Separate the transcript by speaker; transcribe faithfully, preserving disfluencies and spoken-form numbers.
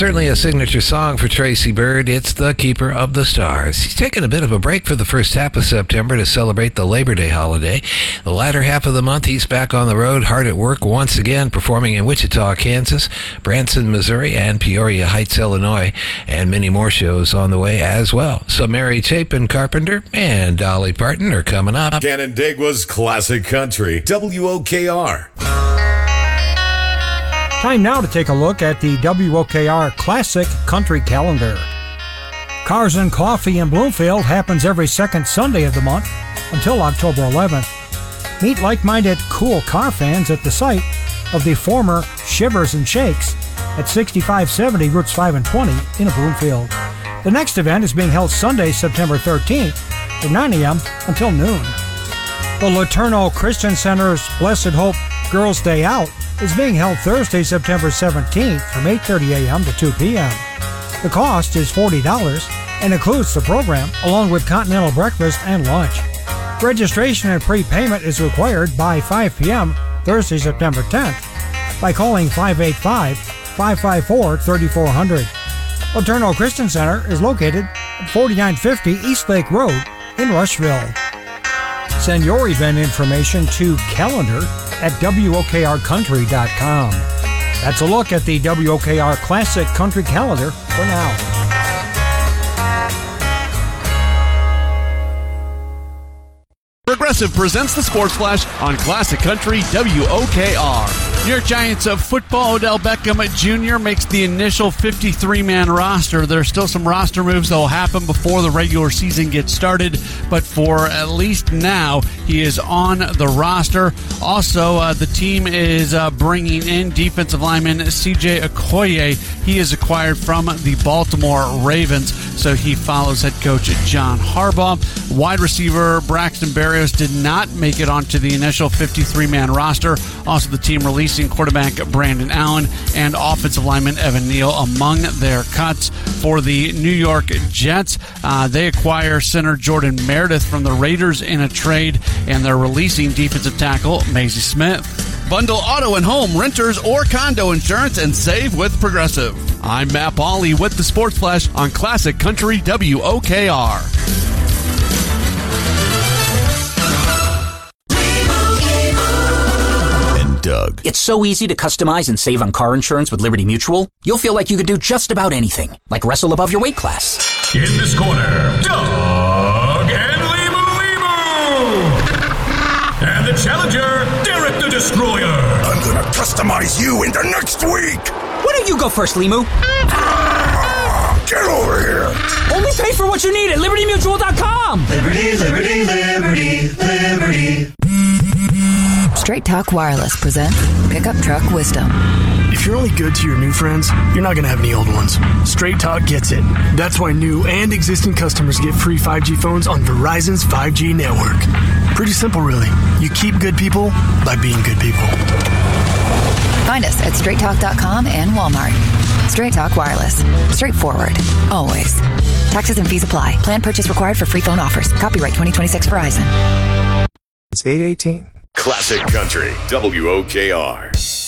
Speaker 1: certainly a signature song for Tracy Byrd. It's The Keeper of the Stars. He's taken a bit of a break for the first half of September to celebrate the Labor Day holiday. The latter half of the month, he's back on the road, hard at work once again, performing in Wichita, Kansas, Branson, Missouri, and Peoria Heights, Illinois, and many more shows on the way as well. So Mary Chapin Carpenter and Dolly Parton are coming up.
Speaker 2: Canandaigua's Classic Country, W O K R.
Speaker 3: Time now to take a look at the W O K R Classic Country Calendar. Cars and Coffee in Bloomfield happens every second Sunday of the month until October eleventh. Meet like-minded cool car fans at the site of the former Shivers and Shakes at sixty-five seventy Routes five and twenty in Bloomfield. The next event is being held Sunday, September thirteenth from nine a.m. until noon. The Laterno Christian Center's Blessed Hope Girls' Day Out is being held Thursday, September seventeenth from eight thirty a.m. to two p.m. The cost is forty dollars and includes the program along with continental breakfast and lunch. Registration and prepayment is required by five p.m. Thursday, September tenth by calling five eight five, five five four, three four zero zero. Laterno Christian Center is located at forty-nine fifty East Lake Road in Rushville. Send your event information to calendar at W O K R country dot com. That's a look at the W O K R Classic Country Calendar for now.
Speaker 4: Progressive presents the Sports Flash on Classic Country W O K R. New York Giants of football Odell Beckham Junior makes the initial fifty-three man roster. There are still some roster moves that will happen before the regular season gets started, but for at least now, he is on the roster. Also, uh, the team is uh, bringing in defensive lineman C J Okoye. He is acquired from the Baltimore Ravens, so he follows head coach John Harbaugh. Wide receiver Braxton Berrios did not make it onto the initial fifty-three man roster. Also, the team releasing quarterback Brandon Allen and offensive lineman Evan Neal among their cuts. For the New York Jets, uh, they acquire center Jordan Meredith from the Raiders in a trade, and they're releasing defensive tackle Maisie Smith. Bundle auto and home, renters, or condo insurance and save with Progressive. I'm Matt Pauley with the Sports Flash on Classic Country W O K R.
Speaker 2: Doug.
Speaker 5: It's so easy to customize and save on car insurance with Liberty Mutual. You'll feel like you could do just about anything, like wrestle above your weight class.
Speaker 6: In this corner, Doug and Limu Limu! And the challenger, Derek the Destroyer.
Speaker 7: I'm gonna customize you into next week!
Speaker 5: Why don't you go first, Limu?
Speaker 7: Ah, get over here!
Speaker 5: Only pay for what you need at liberty mutual dot com!
Speaker 8: Liberty, liberty, liberty, liberty.
Speaker 9: Straight Talk Wireless presents Pickup Truck Wisdom.
Speaker 10: If you're only good to your new friends, you're not going to have any old ones. Straight Talk gets it. That's why new and existing customers get free five G phones on Verizon's five G network. Pretty simple, really. You keep good people by being good people.
Speaker 9: Find us at straight talk dot com and Walmart. Straight Talk Wireless. Straightforward. Always. Taxes and fees apply. Plan purchase required for free phone offers. Copyright twenty twenty-six Verizon.
Speaker 11: It's eight eighteen.
Speaker 2: Classic Country W O K R.